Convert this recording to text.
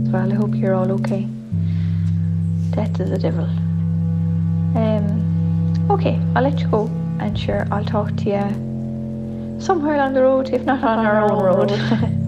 well. I hope you're all okay. Death is a devil. Okay, I'll let you go, and sure, I'll talk to you somewhere along the road, if not on our own road.